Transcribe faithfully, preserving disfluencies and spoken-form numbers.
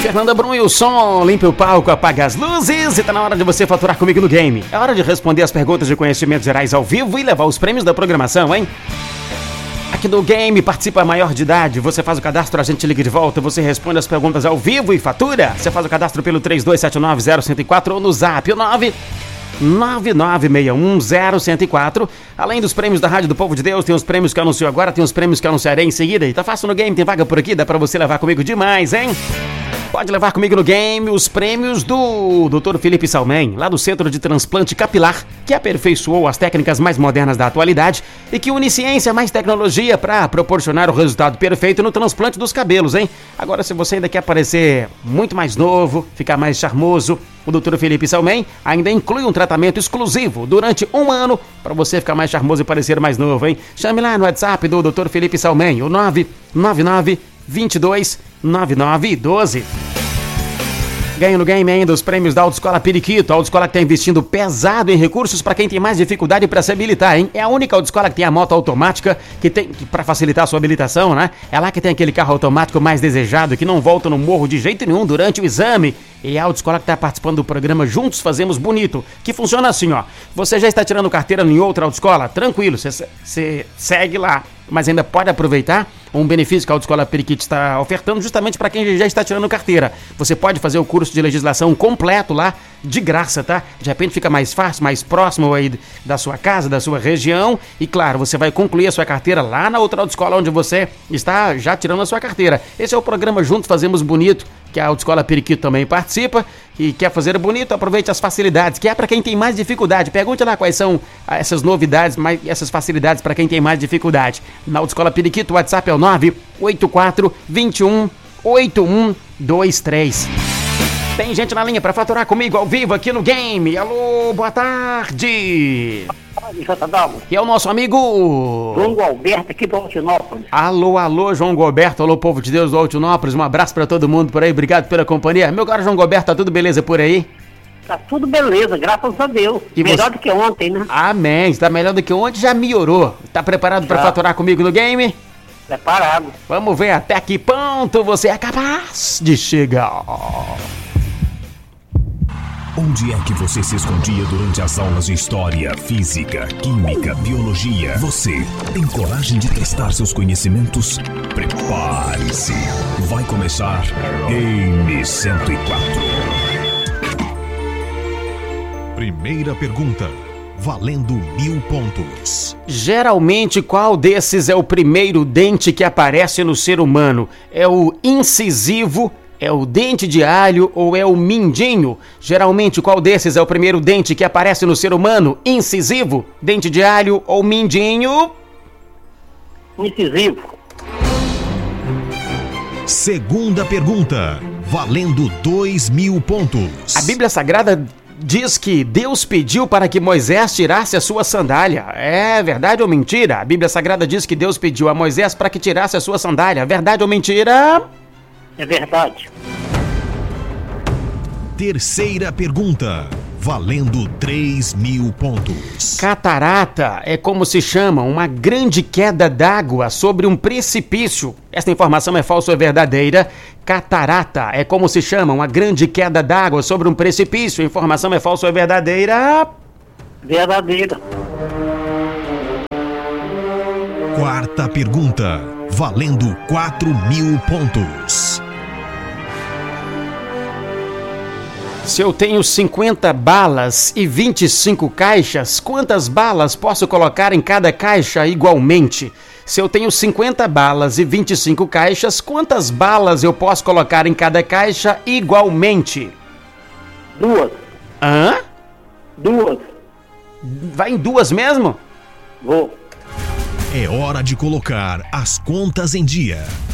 Fernanda Brunilson, limpe o palco, apaga as luzes e tá na hora de você faturar comigo no game. É hora de responder as perguntas de conhecimentos gerais ao vivo e levar os prêmios da programação, hein? Aqui no game, participa maior de idade, você faz o cadastro, a gente liga de volta, você responde as perguntas ao vivo e fatura. Você faz o cadastro pelo três dois sete nove zero um zero quatro ou no zap o nove nove nove seis um zero um zero quatro. Além dos prêmios da Rádio do Povo de Deus, tem os prêmios que eu anuncio agora, tem os prêmios que eu anunciarei em seguida. E tá fácil no game, tem vaga por aqui, dá pra você levar comigo demais, hein? Pode levar comigo no game os prêmios do doutor Felipe Salmen, lá do Centro de Transplante Capilar, que aperfeiçoou as técnicas mais modernas da atualidade e que une ciência mais tecnologia para proporcionar o resultado perfeito no transplante dos cabelos, hein? Agora, se você ainda quer parecer muito mais novo, ficar mais charmoso, o doutor Felipe Salmen ainda inclui um tratamento exclusivo durante um ano para você ficar mais charmoso e parecer mais novo, hein? Chame lá no WhatsApp do doutor Felipe Salmen, o nove nove nove vinte e dois nove nove doze. Ganhe no game ainda os prêmios da Autoescola Periquito, a autoescola que está investindo pesado em recursos para quem tem mais dificuldade para se habilitar, hein? É a única autoescola que tem a moto automática, que tem para facilitar a sua habilitação, né? É lá que tem aquele carro automático mais desejado, que não volta no morro de jeito nenhum durante o exame. E a autoescola que está participando do programa Juntos Fazemos Bonito, que funciona assim, ó. Você já está tirando carteira em outra autoescola? Tranquilo, você segue lá, mas ainda pode aproveitar um benefício que a Autoescola Periquito está ofertando justamente para quem já está tirando carteira. Você pode fazer o curso de legislação completo lá, de graça, tá? De repente fica mais fácil, mais próximo aí da sua casa, da sua região. E claro, você vai concluir a sua carteira lá na outra autoescola onde você está já tirando a sua carteira. Esse é o programa Juntos Fazemos Bonito, que a Autoescola Periquito também participa e quer fazer bonito, aproveite as facilidades, que é para quem tem mais dificuldade. Pergunte lá quais são essas novidades, essas facilidades para quem tem mais dificuldade. Na Autoescola Periquito, o WhatsApp é o nove oito quatro dois um oito um dois três. Tem gente na linha para faturar comigo ao vivo aqui no game. Alô, boa tarde. Que é o nosso amigo João Alberto aqui do Altinópolis. Alô, alô, João Alberto, alô, povo de Deus do Altinópolis. Um abraço para todo mundo por aí, obrigado pela companhia. Meu caro João Alberto, tá tudo beleza por aí? Tá tudo beleza, graças a Deus. E melhor você... do que ontem, né? Amém, está melhor do que ontem, já melhorou. Tá preparado para faturar comigo no game? Preparado. Vamos ver até que ponto você é capaz de chegar. Onde é que você se escondia durante as aulas de história, física, química, biologia? Você tem coragem de testar seus conhecimentos? Prepare-se. Vai começar Game cento e quatro. Primeira pergunta, valendo mil pontos. Geralmente, qual desses é o primeiro dente que aparece no ser humano? É o incisivo? É o dente de alho ou é o mindinho? Geralmente, qual desses é o primeiro dente que aparece no ser humano? Incisivo, dente de alho ou mindinho? Incisivo. Segunda pergunta, valendo dois mil pontos. A Bíblia Sagrada diz que Deus pediu para que Moisés tirasse a sua sandália. É verdade ou mentira? A Bíblia Sagrada diz que Deus pediu a Moisés para que tirasse a sua sandália. Verdade ou mentira? É verdade. Terceira pergunta, valendo três mil pontos. Catarata é como se chama uma grande queda d'água sobre um precipício. Esta informação é falsa ou é verdadeira? Catarata é como se chama uma grande queda d'água sobre um precipício. A informação é falsa ou é verdadeira? Verdadeira. Quarta pergunta, valendo quatro mil pontos. Se eu tenho cinquenta balas e vinte e cinco caixas, quantas balas posso colocar em cada caixa igualmente? Se eu tenho cinquenta balas e vinte e cinco caixas, quantas balas eu posso colocar em cada caixa igualmente? Duas. Hã? Duas. Vai em duas mesmo? Vou. É hora de colocar as contas em dia.